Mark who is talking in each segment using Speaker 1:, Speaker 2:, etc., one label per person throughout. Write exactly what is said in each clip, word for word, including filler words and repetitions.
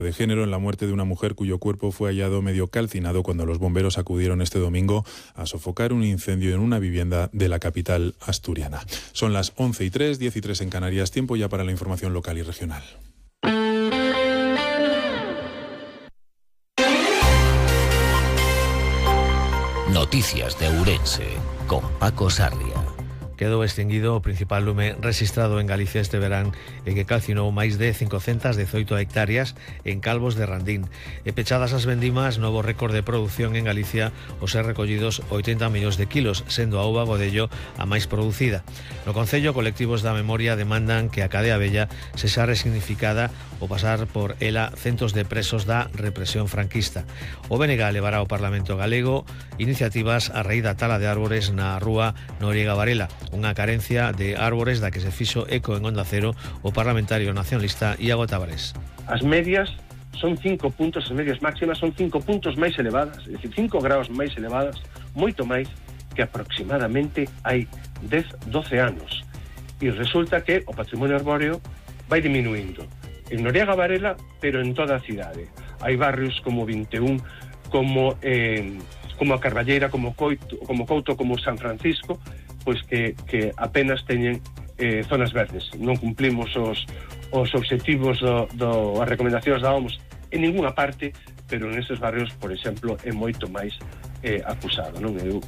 Speaker 1: de género en la muerte de una mujer cuyo cuerpo fue hallado medio calcinado cuando los bomberos acudieron este domingo a sofocar un incendio en una vivienda de la capital asturiana. Son las once y tres, diez y tres en Canarias, tiempo ya para la información local y regional.
Speaker 2: Noticias de Ourense con Paco Sarria.
Speaker 3: Quedou extinguido o principal lume rexistrado en Galicia este verán e que calcinou máis de cincocentas dezoito hectáreas en Calvos de Randín. E pechadas as vendimas, novo récord de produción en Galicia, os ser recollidos oitenta millóns de kilos, sendo a uva Godello a máis producida. No Concello, colectivos da memoria demandan que a cadea bella sexa resignificada o pasar por ela centos de presos da represión franquista. O B N G levará ao Parlamento galego iniciativas a raíz da tala de árbores na rúa Noriega Varela, unha carencia de árbores da que se fixo eco en Onda Cero o parlamentario nacionalista Iago Tavares.
Speaker 4: As medias son cinco puntos, as medias máximas son cinco puntos máis elevadas, é dicir, cinco graus máis elevadas, moito máis que aproximadamente hai dez, doce anos. E resulta que o patrimonio arbóreo vai diminuindo. En Noriega Varela, pero en toda a cidade. Hai barrios como vinte e un, como eh, como a Carballeira, como Coito, como Couto, como San Francisco, pois que, que apenas teñen eh, zonas verdes. Non cumplimos os, os obxectivos do, do, as recomendacións da O M S en ninguna parte, pero neses barrios, por exemplo, é moito máis eh, acusado, non? Eu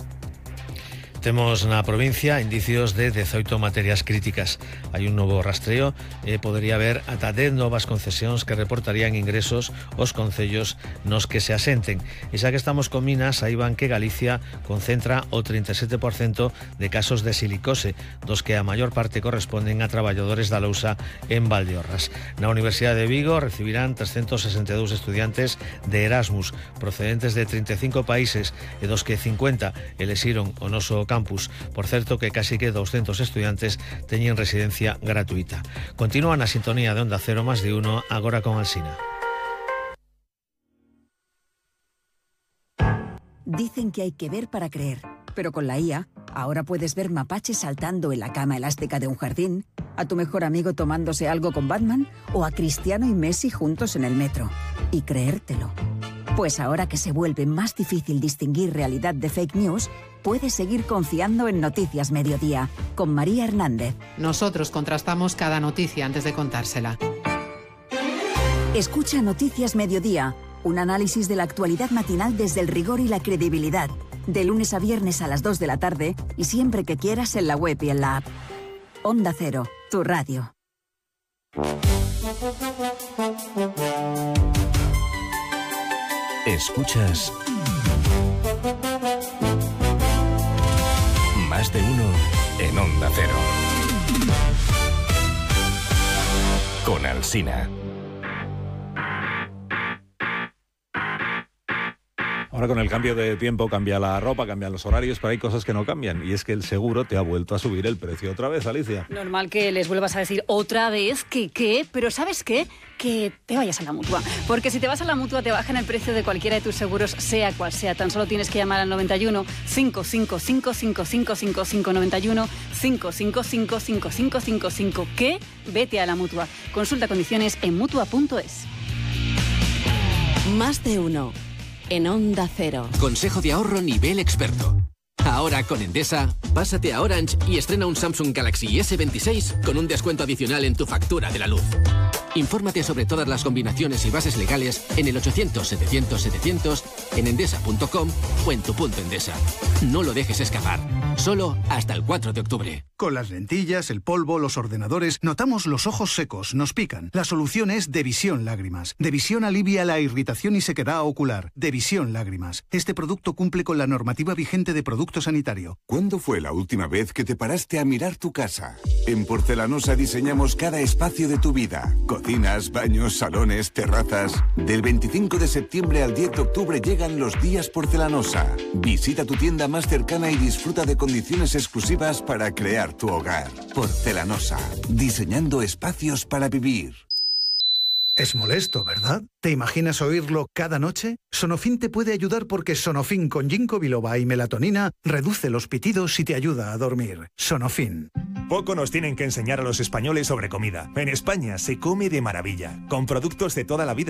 Speaker 3: Temos na provincia indicios de dezoito materias críticas. Hai un novo rastreo e podería haber ata dez novas concesións que reportarían ingresos aos concellos nos que se asenten. E xa que estamos con minas, saiban que Galicia concentra o trinta e sete por cento de casos de silicose, dos que a maior parte corresponden a traballadores da lousa en Valdeorras. Na Universidade de Vigo recibirán trescentos sesenta e dous estudiantes de Erasmus, procedentes de trinta e cinco países e dos que cincuenta elexiron o noso campus. Por certo que casi que douscentos estudiantes teñen residencia gratuita. Continúa na sintonía de Onda Cero más de uno, agora con Alsina.
Speaker 5: Dicen que hay que ver para creer, pero con la I A ahora puedes ver mapaches saltando en la cama elástica de un jardín, a tu mejor amigo tomándose algo con Batman o a Cristiano y Messi juntos en el metro. Y creértelo. Pues ahora que se vuelve más difícil distinguir realidad de fake news, puedes seguir confiando en Noticias Mediodía, con María Hernández.
Speaker 6: Nosotros contrastamos cada noticia antes de contársela.
Speaker 5: Escucha Noticias Mediodía, un análisis de la actualidad matinal desde el rigor y la credibilidad, de lunes a viernes a las dos de la tarde y siempre que quieras en la web y en la app. Onda Cero, tu radio.
Speaker 2: Escuchas Más de uno en Onda Cero con Alsina.
Speaker 7: Ahora con el cambio de tiempo cambia la ropa, cambian los horarios, pero hay cosas que no cambian. Y es que el seguro te ha vuelto a subir el precio otra vez, Alicia.
Speaker 8: Normal que les vuelvas a decir otra vez que qué, pero ¿sabes qué? Que te vayas a la Mutua. Porque si te vas a la Mutua te bajan el precio de cualquiera de tus seguros, sea cual sea. Tan solo tienes que llamar al noventa y uno, cinco cinco cinco, cinco cinco cinco cinco, noventa y uno, cinco cinco cinco, cinco cinco cinco cinco. ¿Qué? Vete a la Mutua. Consulta condiciones en mutua punto es.
Speaker 9: Más de uno. En Onda Cero.
Speaker 10: Consejo de ahorro nivel experto. Ahora con Endesa, pásate a Orange y estrena un Samsung Galaxy ese veintiséis con un descuento adicional en tu factura de la luz. Infórmate sobre todas las combinaciones y bases legales en el ochocientos, setecientos, setecientos, en endesa punto com o en tu punto Endesa. No lo dejes escapar. Solo hasta el cuatro de octubre.
Speaker 11: Con las lentillas, el polvo, los ordenadores, notamos los ojos secos, nos pican. La solución es Devisión Lágrimas. Devisión alivia la irritación y sequedad ocular. Devisión Lágrimas. Este producto cumple con la normativa vigente de producto sanitario.
Speaker 12: ¿Cuándo fue la última vez que te paraste a mirar tu casa? En Porcelanosa diseñamos cada espacio de tu vida. Cocinas, baños, salones, terrazas. Del veinticinco de septiembre al diez de octubre llegan los días Porcelanosa. Visita tu tienda más cercana y disfruta de condiciones exclusivas para crear tu hogar. Porcelanosa. Diseñando espacios para vivir.
Speaker 11: Es molesto, ¿verdad? ¿Te imaginas oírlo cada noche? Sonofin te puede ayudar porque Sonofin con ginkgo biloba y melatonina reduce los pitidos y te ayuda a dormir. Sonofin.
Speaker 13: Poco nos tienen que enseñar a los españoles sobre comida. En España se come de maravilla, con productos de toda la vida.